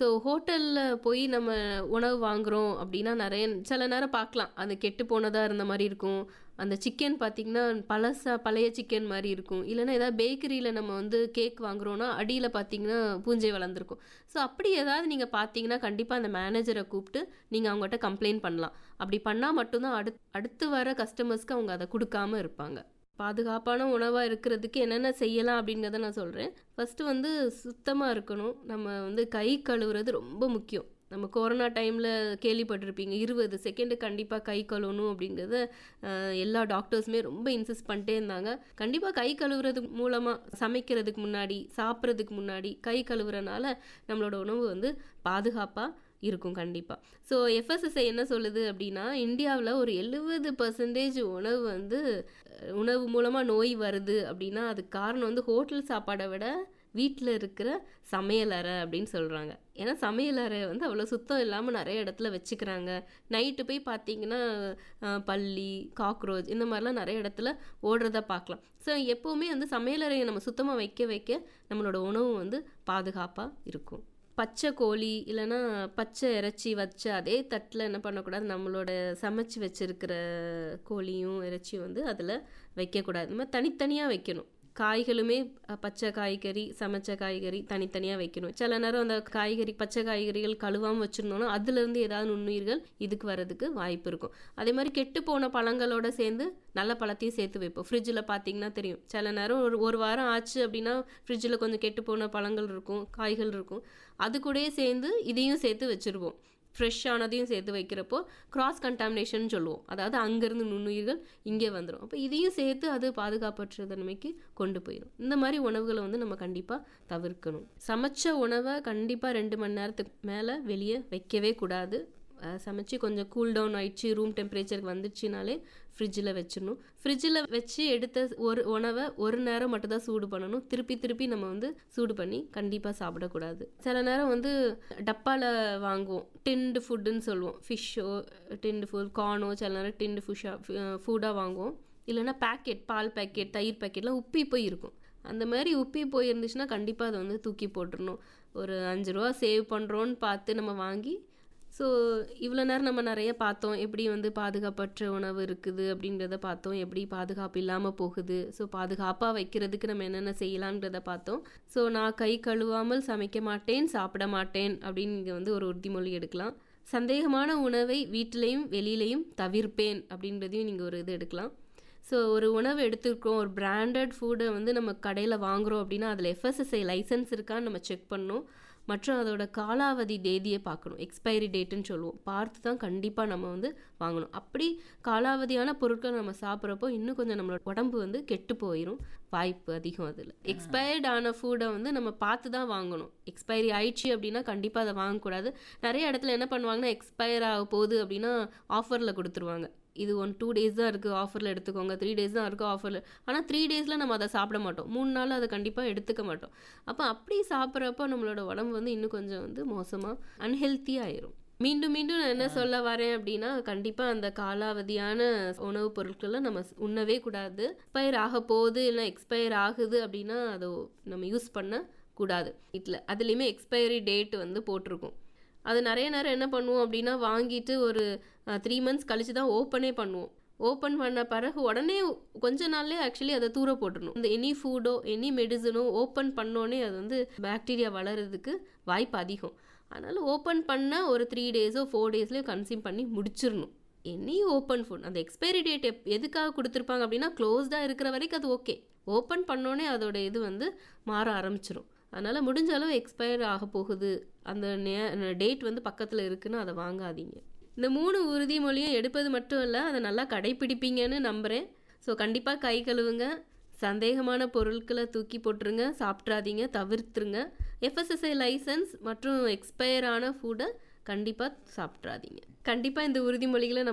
So ஹோட்டலில் போய் நம்ம உணவு வாங்குகிறோம் அப்படின்னா சில நேரம் பார்க்கலாம் அது கெட்டு போனதாக இருந்த மாதிரி இருக்கும். அந்த சிக்கன் பார்த்திங்கன்னா பழைய சிக்கன் மாதிரி இருக்கும். இல்லைன்னா ஏதாவது பேக்கரியில் நம்ம வந்து கேக் வாங்குகிறோன்னா அடியில் பார்த்திங்கன்னா பூஞ்சை வளர்ந்துருக்கும். ஸோ அப்படி ஏதாவது நீங்கள் பார்த்தீங்கன்னா கண்டிப்பாக அந்த மேனேஜரை கூப்பிட்டு நீங்கள் அவங்ககிட்ட கம்ப்ளைண்ட் பண்ணலாம். அப்படி பண்ணால் மட்டும்தான் அடுத்து வர கஸ்டமர்ஸ்க்கு அவங்க அதை கொடுக்காம இருப்பாங்க. பாதுகாப்பான உணவாக இருக்கிறதுக்கு என்னென்ன செய்யலாம் அப்படிங்கிறத நான் சொல்கிறேன். ஃபஸ்ட்டு வந்து சுத்தமாக இருக்கணும். நம்ம வந்து கை கழுவுறது ரொம்ப முக்கியம். நம்ம கொரோனா டைமில் கேள்விப்பட்டிருப்பீங்க 20 செகண்டு கண்டிப்பாக கை கழுவணும் அப்படிங்கிறத எல்லா டாக்டர்ஸுமே ரொம்ப இன்சிஸ்ட் பண்ணிட்டே இருந்தாங்க. கண்டிப்பாக கை கழுவுறது மூலமாக சமைக்கிறதுக்கு முன்னாடி சாப்பிட்றதுக்கு முன்னாடி கை கழுவுறனால நம்மளோட உணவு வந்து பாதுகாப்பாக இருக்கும் கண்டிப்பாக. ஸோ எஃப்எஸ்எஸ்ஐ என்ன சொல்லுது அப்படின்னா இந்தியாவில் ஒரு 70% உணவு மூலமாக நோய் வருது அப்படின்னா அதுக்கு காரணம் வந்து ஹோட்டல் சாப்பாடை விட வீட்டில் இருக்கிற சமையலறை அப்படின்னு சொல்கிறாங்க. ஏன்னா சமையலறை வந்து அவ்வளோ சுத்தம் இல்லாமல் நிறைய இடத்துல வச்சுக்கிறாங்க. நைட்டு போய் பார்த்தீங்கன்னா பல்லி காக்ரோச் இந்த மாதிரிலாம் நிறைய இடத்துல ஓடுறத பார்க்கலாம். ஸோ எப்போவுமே வந்து சமையலறையை நம்ம சுத்தமாக வைக்க நம்மளோட உணவு வந்து பாதுகாப்பாக இருக்கும். பச்சை கோழி இல்லைன்னா பச்சை இறைச்சி வச்ச அதே தட்டில் என்ன பண்ணக்கூடாது, நம்மளோட சமைச்சு வச்சுருக்கிற கோழியும் இறைச்சியும் வந்து அதில் வைக்கக்கூடாது. இந்த மாதிரி தனித்தனியாக வைக்கணும். காய்களுமே பச்சை காய்கறி சமைச்ச காய்கறி தனித்தனியாக வைக்கணும். சில நேரம் அந்த பச்சை காய்கறிகள் கழுவாமல் வச்சுருந்தோன்னா அதுலேருந்து ஏதாவது நுண்ணுயிர்கள் இதுக்கு வர்றதுக்கு வாய்ப்பு இருக்கும். அதே மாதிரி கெட்டு போன பழங்களோட சேர்ந்து நல்ல பழத்தையும் சேர்த்து வைப்போம். ஃப்ரிட்ஜில் பார்த்தீங்கன்னா தெரியும், சில நேரம் ஒரு வாரம் ஆச்சு அப்படின்னா ஃப்ரிட்ஜில் கொஞ்சம் கெட்டு போன பழங்கள் இருக்கும், காய்கள் இருக்கும். அது கூடயே சேர்ந்து இதையும் சேர்த்து வச்சுருவோம். ஃப்ரெஷ்ஷானதையும் சேர்த்து வைக்கிறப்போ கிராஸ் கண்டாமினேஷன் சொல்லுவோம். அதாவது அங்கேருந்து நுண்ணுயிர்கள் இங்கே வந்துடும். அப்போ இதையும் சேர்த்து அது பாதுகாப்பற்ற தன்மைக்கு கொண்டு போயிடும். இந்த மாதிரி உணவுகளை வந்து நம்ம கண்டிப்பாக தவிர்க்கணும். சமைச்ச உணவை கண்டிப்பாக 2 மணி நேரத்துக்கு மேலே வெளியே வைக்கவே கூடாது. சமைச்சு கொஞ்சம் கூல் டவுன் ஆயிடுச்சு, ரூம் டெம்பரேச்சருக்கு வந்துடுச்சுனாலே ஃப்ரிட்ஜில் வச்சிடணும். ஃப்ரிட்ஜில் வச்சு எடுத்த ஒரு உணவை ஒரு நேரம் மட்டும்தான் சூடு பண்ணணும். திருப்பி நம்ம வந்து சூடு பண்ணி கண்டிப்பாக சாப்பிடக்கூடாது. சில நேரம் வந்து டப்பாவில் வாங்குவோம், டின்டு ஃபுட்டுன்னு சொல்லுவோம். ஃபிஷ்ஷோ டின்டு ஃபுட், கார்னோ சில நேரம் டின்டு ஃபுட்டாக வாங்குவோம். இல்லைன்னா பேக்கெட், பால் பேக்கெட், தயிர் பேக்கெட்லாம் உப்பி போய் இருக்கும். அந்த மாதிரி உப்பி போயிருந்துச்சுன்னா கண்டிப்பாக அதை வந்து தூக்கி போட்டுடணும். ஒரு 5 ரூபா சேவ் பண்ணுறோன்னு பார்த்து நம்ம வாங்கி. ஸோ இவ்வளோ நேரம் நம்ம நிறைய பார்த்தோம், எப்படி வந்து பாதுகாப்பற்ற உணவு இருக்குது அப்படின்றத பார்த்தோம், எப்படி பாதுகாப்பு இல்லாமல் போகுது. ஸோ பாதுகாப்பாக வைக்கிறதுக்கு நம்ம என்னென்ன செய்யலான்றத பார்த்தோம். ஸோ நான் கை கழுவாமல் சமைக்க மாட்டேன், சாப்பிட மாட்டேன் அப்படின்னு இங்கே வந்து ஒரு உறுதிமொழி எடுக்கலாம். சந்தேகமான உணவை வீட்டிலையும் வெளியிலையும் தவிர்ப்பேன் அப்படின்றதையும் நீங்கள் ஒரு இது எடுக்கலாம். ஸோ ஒரு உணவு எடுத்துருக்கோம், ஒரு பிராண்டட் ஃபுட்டை வந்து நம்ம கடையில் வாங்குகிறோம் அப்படின்னா அதில் எஃப்எஸ்எஸ்ஐ லைசன்ஸ் இருக்கான்னு நம்ம செக் பண்ணணும். மற்றும் அதோட காலாவதி தேதியை பார்க்கணும், எக்ஸ்பைரி டேட்டுன்னு சொல்லுவோம். பார்த்து தான் கண்டிப்பாக நம்ம வந்து வாங்கணும். அப்படி காலாவதியான பொருட்களை நம்ம சாப்பிட்றப்போ இன்னும் கொஞ்சம் நம்மளோட உடம்பு வந்து கெட்டு போயிடும், வாய்ப்பு அதிகம். அதில் எக்ஸ்பயர்ட் ஆன ஃபுட்டை வந்து நம்ம பார்த்து தான் வாங்கணும். எக்ஸ்பைரி ஆயிடுச்சு அப்படின்னா கண்டிப்பாக அதை வாங்கக்கூடாது. நிறைய இடத்துல என்ன பண்ணுவாங்கன்னா எக்ஸ்பயர் ஆக போகுது அப்படின்னா ஆஃபரில் கொடுத்துருவாங்க. இது 2 டேஸ் தான் இருக்குது ஆஃபரில் எடுத்துக்கோங்க, 3 டேஸ் தான் இருக்குது ஆஃபரில். ஆனால் 3 டேஸில் நம்ம அதை சாப்பிட மாட்டோம், 3 நாள் அதை கண்டிப்பாக எடுத்துக்க மாட்டோம். அப்போ அப்படி சாப்பிட்றப்போ நம்மளோட உடம்பு வந்து இன்னும் கொஞ்சம் வந்து மோசமாக அன்ஹெல்த்தி ஆயிரும். மீண்டும் நான் என்ன சொல்ல வரேன் அப்படின்னா கண்டிப்பாக அந்த காலாவதியான உணவுப் பொருட்களை நம்ம உண்ணவே கூடாது. எக்ஸ்பயர் ஆக போகுது இல்லை எக்ஸ்பயர் ஆகுது அப்படின்னா அதை நம்ம யூஸ் பண்ணக்கூடாது. வீட்டில் அதுலேயுமே எக்ஸ்பைரி டேட் வந்து போட்டிருக்கும். அது நிறைய நேரம் என்ன பண்ணுவோம் அப்படின்னா வாங்கிட்டு ஒரு 3 மந்த்ஸ் கழிச்சு தான் ஓப்பனே பண்ணுவோம். ஓப்பன் பண்ண பிறகு உடனே கொஞ்ச நாள்லேயே ஆக்சுவலி அதை தூர போட்டுடணும். இந்த எனி ஃபுட்டோ எனி மெடிசனோ ஓப்பன் பண்ணோன்னே அது வந்து பாக்டீரியா வளர்கிறதுக்கு வாய்ப்பு அதிகம். அதனால் ஓப்பன் பண்ண ஒரு 3 டேஸோ 4 டேஸ்லேயோ கன்சியூம் பண்ணி முடிச்சிடணும். எனி ஓப்பன் ஃபுட் அந்த எக்ஸ்பைரி டேட் எதுக்காக கொடுத்துருப்பாங்க அப்படின்னா க்ளோஸ்டாக இருக்கிற வரைக்கும் அது ஓகே. ஓப்பன் பண்ணோன்னே அதோட இது வந்து மாற ஆரம்பிச்சிடும். அதனால் முடிஞ்ச அளவு எக்ஸ்பயர் ஆக போகுது, அந்த டேட் வந்து பக்கத்தில் இருக்குன்னு அதை வாங்காதீங்க. இந்த 3 உறுதிமொழியும் எடுப்பது மட்டும் இல்லை, அதை நல்லா கடைப்பிடிப்பீங்கன்னு நம்புகிறேன். ஸோ கண்டிப்பாக கை கழுவுங்க, சந்தேகமான பொருட்களை தூக்கி போட்டுருங்க, சாப்பிட்றாதீங்க, தவிர்த்துருங்க. எஃப்எஸ்எஸ்ஐ லைசன்ஸ் மற்றும் எக்ஸ்பயர் ஆன ஃபுட்டை கண்டிப்பாக சாப்பிட்றாதீங்க. கண்டிப்பாக இந்த உறுதிமொழிகளை